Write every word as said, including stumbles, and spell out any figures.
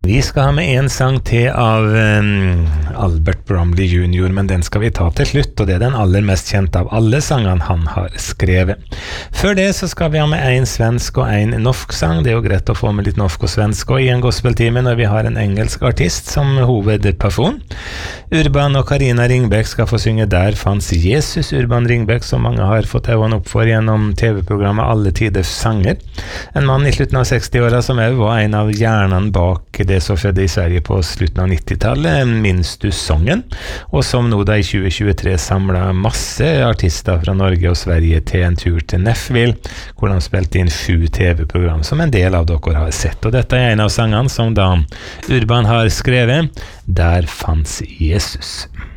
Vi skal ha med en sang til av um, Albert Bromley junior, men den skal vi ta til slutt, og det er den aller mest kjente av alle sangene han har skrevet. Før det så skal vi ha med en svensk og en norsk sang. Det er jo greit å få med litt norsk og svensk og i en gospeltime når vi har en engelsk artist som hovedperson. Urban og Karina Ringbæk skal få synge Der fanns Jesus. Urban Ringbæk, som mange har fått øynene opp for gjennom T V-programmet Alle tiders sanger. En mann i slutten av seksti-åra som også var en av hjernene bak det som skjedde i Sverige på slutten av nittitallet, Minns du sången? Og som nå da i tjue tjuetre samlet masse artister fra Norge og Sverige til en tur til Nashville, hvor de spilte inn sju T V-program som en del av dere har sett. Og dette er en av sangene som da Urban har skrevet, Der fanns Jesus.